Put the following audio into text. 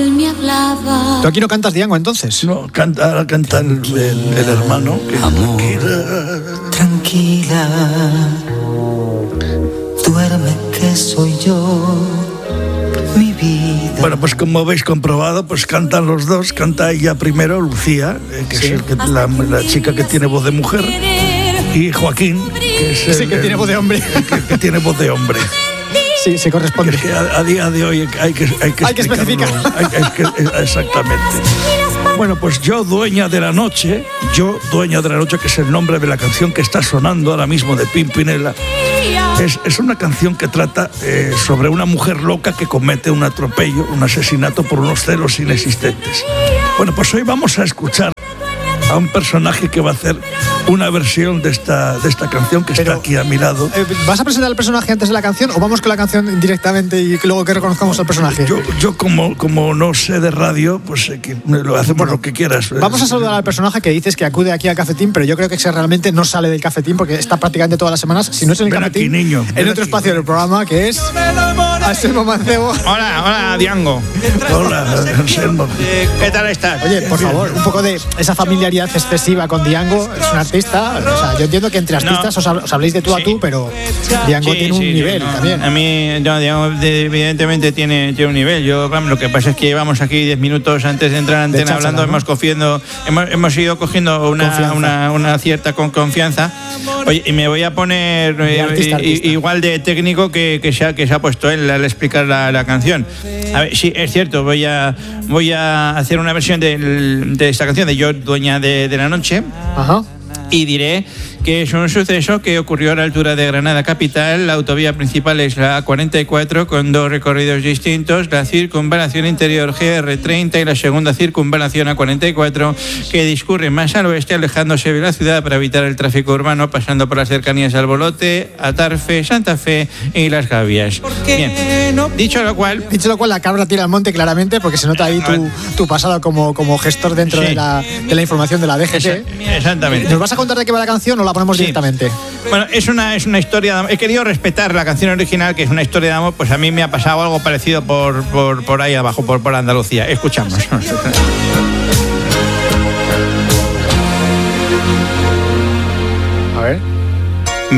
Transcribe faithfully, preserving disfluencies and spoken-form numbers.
él me hablaba. ¿Tú aquí no cantas Diango entonces? No, canta, canta el, el, el hermano. Que Amor, tranquila, duerme que soy yo, mi vida. Bueno, pues como habéis comprobado, pues cantan los dos. Canta ella primero, Lucía, eh, que sí. es el que, la, la chica que tiene voz de mujer, y Joaquín, que es el, sí, que tiene voz de hombre. Que, que tiene voz de hombre. Sí, se corresponde. Que, que a, a día de hoy hay que hay que, hay que especificar. Hay, hay que, exactamente. Bueno, pues Yo, dueña de la noche, Yo, dueña de la noche, que es el nombre de la canción que está sonando ahora mismo de Pimpinela. Es, es una canción que trata eh, sobre una mujer loca que comete un atropello, un asesinato por unos celos inexistentes. Bueno, pues hoy vamos a escuchar a un personaje que va a hacer una versión de esta, de esta canción que Pero, está aquí a mi lado. Eh, ¿Vas a presentar al personaje antes de la canción o vamos con la canción directamente y luego que reconozcamos al personaje? Yo, yo como, como no sé de radio, pues eh, que lo hacemos bueno, lo que quieras. Vamos a saludar al personaje que dices que acude aquí al cafetín, pero yo creo que ese realmente no sale del cafetín porque está prácticamente todas las semanas, si no es en el ven cafetín, aquí, niño, en otro aquí. espacio del programa que es Anselmo Mancebo. Hola, hola, Diango. Hola, Anselmo. ¿Qué tal estás? Oye, por favor, un poco de esa familiaridad excesiva con Diango. Es un artista, o sea, yo entiendo que entre artistas no. os, hab- os habléis de tú sí. a tú, pero Diango sí, tiene un sí, nivel no. también. A mí, no, Diango evidentemente tiene, tiene un nivel. Yo, vamos, lo que pasa es que llevamos aquí diez minutos antes de entrar en antena hablando, ¿no? hemos, cogiendo, hemos, hemos ido cogiendo una, una, una cierta con confianza. Oye, y me voy a poner eh, artista, artista. igual de técnico que, que, se ha, que se ha puesto él al explicar la, la canción. A ver, sí, es cierto, voy a, voy a hacer una versión de, de esta canción de Yo, dueña de, de la noche. Ajá. Y diré que es un suceso que ocurrió a la altura de Granada capital. La autovía principal es la A cuarenta y cuatro con dos recorridos distintos, la circunvalación interior G R treinta y la segunda circunvalación A cuarenta y cuatro, que discurre más al oeste alejándose de la ciudad para evitar el tráfico urbano, pasando por las cercanías de Albolote, Atarfe, Santa Fe y Las Gavias. Bien, dicho lo cual... Dicho lo cual, la cabra tira al monte claramente porque se nota ahí tu, tu pasado como, como gestor dentro sí. de, la, de la información de la D G T. Exactamente. ¿Nos vas a contar de qué va la canción o la ponemos sí. directamente? Bueno, es una, es una historia de, he querido respetar la canción original, que es una historia de amor. Pues a mí me ha pasado algo parecido por, por, por ahí abajo, por, por Andalucía. Escuchamos.